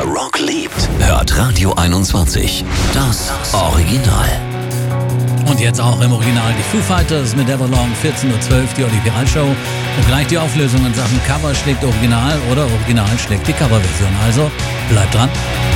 Rock liebt, hört Radio 21. Das Original. Und jetzt auch im Original die Foo Fighters mit Everlong, 14:12 Uhr, die Originalshow. Und gleich die Auflösung in Sachen Cover schlägt Original oder Original schlägt die Coverversion. Also bleibt dran.